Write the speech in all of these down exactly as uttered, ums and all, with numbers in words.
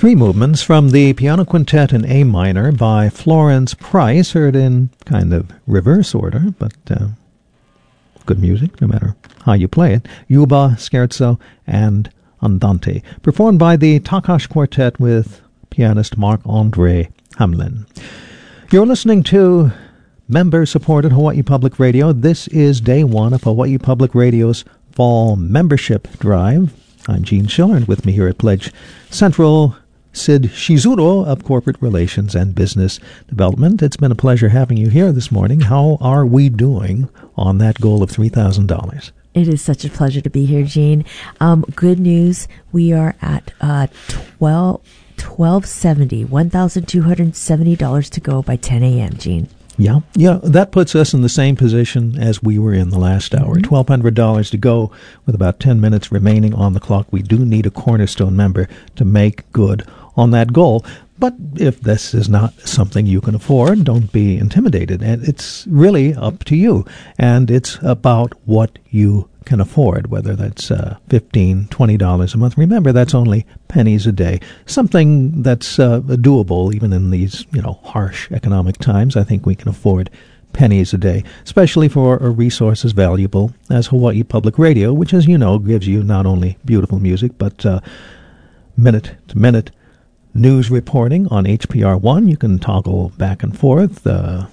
Three movements from the Piano Quintet in A minor by Florence Price, heard in kind of reverse order, but uh, good music, no matter how you play it. Yuba, Scherzo, and Andante, performed by the Takash Quartet with pianist Marc-André Hamelin. You're listening to member-supported Hawaii Public Radio. This is day one of Hawaii Public Radio's fall membership drive. I'm Gene Schiller, and with me here at Pledge Central, Sid Shizuru of Corporate Relations and Business Development. It's been a pleasure having you here this morning. How are we doing on that goal of three thousand dollars? It is such a pleasure to be here, Gene. Um, good news, we are at uh, twelve seventy, one thousand two hundred seventy dollars to go by ten a.m., Gene. Yeah, yeah, that puts us in the same position as we were in the last hour. Mm-hmm. twelve hundred dollars to go with about ten minutes remaining on the clock. We do need a Cornerstone member to make good on that goal. But if this is not something you can afford, don't be intimidated. And it's really up to you. And it's about what you can afford, whether that's uh, fifteen dollars, twenty dollars a month. Remember, that's only pennies a day. Something that's uh, doable even in these, you know, harsh economic times. I think we can afford pennies a day, especially for a resource as valuable as Hawaii Public Radio, which, as you know, gives you not only beautiful music, but uh, minute-to-minute news reporting on H P R one. You can toggle back and forth, uh,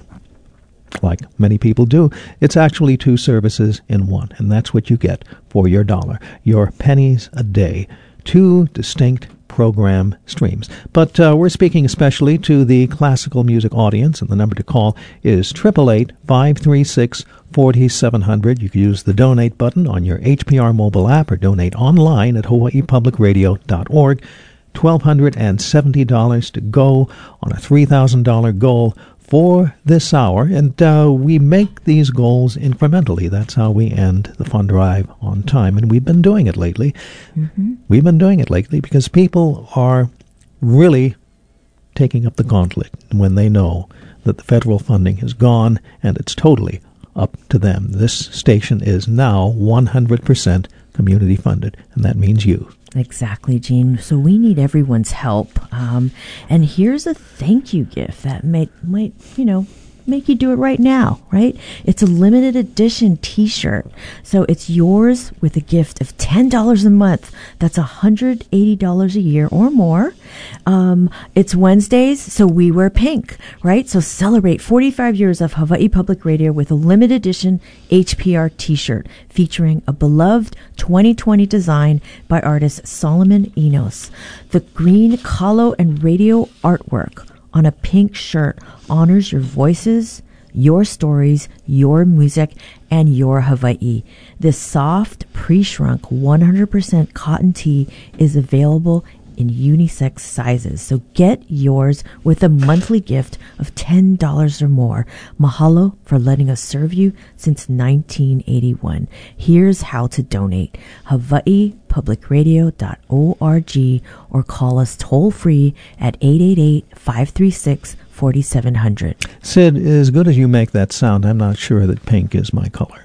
like many people do. It's actually two services in one, and that's what you get for your dollar. Your pennies a day. Two distinct program streams. But uh, we're speaking especially to the classical music audience, and the number to call is eight eight eight, five three six, four seven zero zero. You can use the donate button on your H P R mobile app or donate online at hawaii public radio dot org. one thousand two hundred seventy dollars to go on a three thousand dollars goal for this hour, and uh, we make these goals incrementally. That's how we end the fund drive on time, and we've been doing it lately. Mm-hmm. We've been doing it lately because people are really taking up the gauntlet when they know that the federal funding is gone and it's totally up to them. This station is now one hundred percent community funded, and that means you. Exactly, Gene. So we need everyone's help. Um, and here's a thank you gift that might, might, you know, make you do it right now, right? It's a limited edition t-shirt. So it's yours with a gift of ten dollars a month. That's one hundred eighty dollars a year or more. Um, it's Wednesdays, so we wear pink, right? So celebrate forty-five years of Hawaii Public Radio with a limited edition H P R t-shirt featuring a beloved twenty twenty design by artist Solomon Enos. The green kalo and radio artwork on a pink shirt honors your voices, your stories, your music, and your Hawaii. This soft, pre-shrunk, one hundred percent cotton tee is available in unisex sizes. So get yours with a monthly gift of ten dollars or more. Mahalo for letting us serve you since nineteen eighty-one. Here's how to donate. hawaii public radio dot org or call us toll free at eight eight eight, five three six, four seven zero zero. Sid, as good as you make that sound, I'm not sure that pink is my color.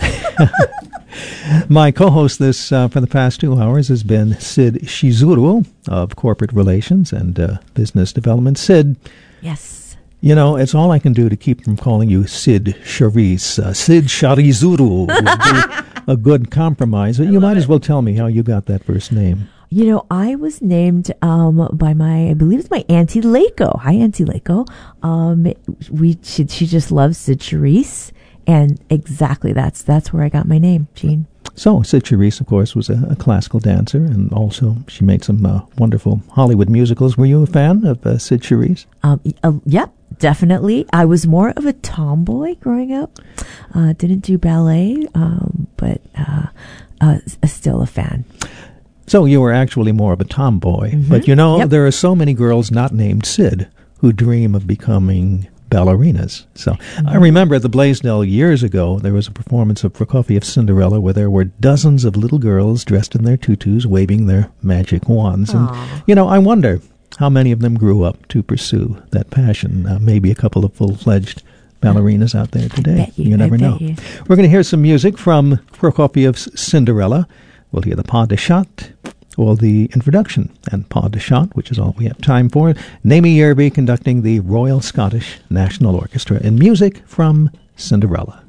My co-host this uh, for the past two hours has been Sid Shizuru of Corporate Relations and uh, Business Development. Sid. Yes. You know, it's all I can do to keep from calling you Sid Charisse. Uh, Sid Sharizuru would be a good compromise. You might as well tell me how you got that first name. You know, I was named um, by my, I believe it's my Auntie Leiko. Hi, Auntie Leiko. Um, we she, she just loves Sid Charisse. And exactly, that's that's where I got my name, Gene. So, Sid Charisse, of course, was a, a classical dancer, and also she made some uh, wonderful Hollywood musicals. Were you a fan of uh, Sid Charisse? Um, uh, yeah, definitely. I was more of a tomboy growing up. Uh, didn't do ballet, um, but uh, uh, still a fan. So you were actually more of a tomboy. Mm-hmm. But, you know, yep. There are so many girls not named Sid who dream of becoming ballerinas. So mm-hmm. I remember at the Blaisdell years ago, there was a performance of Prokofiev's Cinderella where there were dozens of little girls dressed in their tutus waving their magic wands. Aww. And, you know, I wonder how many of them grew up to pursue that passion. Uh, maybe a couple of full-fledged ballerinas out there today. I bet you, you never I bet know. You. We're going to hear some music from Prokofiev's Cinderella. We'll hear the Pas de Chat, Well, the introduction and pas de chant, which is all we have time for. Naomi Yerby conducting the Royal Scottish National Orchestra in music from Cinderella.